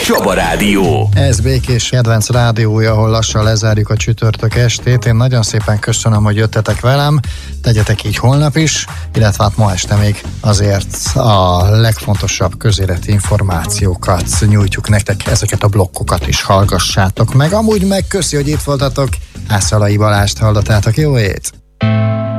Csaba Rádió. Ez Békés kedvenc rádiója, ahol lassan lezárjuk a csütörtök estét. Én nagyon szépen köszönöm, hogy jöttetek velem. Tegyetek így holnap is, illetve hát ma este még azért a legfontosabb közéleti információkat nyújtjuk nektek, ezeket a blokkokat is hallgassátok meg. Amúgy meg köszi, hogy itt voltatok. Ászalai Balást hallottátok, jó ét!